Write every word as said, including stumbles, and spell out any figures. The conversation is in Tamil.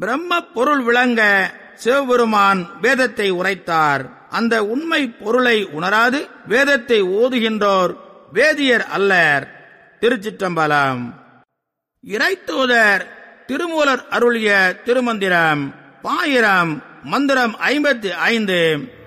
பிரம்ம பொருள் விளங்க சிவபெருமான் வேதத்தை உரைத்தார். அந்த உண்மை பொருளை உணராது வேதத்தை ஓதுகின்றோர் வேதியர் அல்லர். திருச்சிற்றம்பலம். இறைத்தூதர் திருமூலர் அருளிய திருமந்திரம் பாயிரம் மந்திரம் ஐம்பத்தி ஐந்து.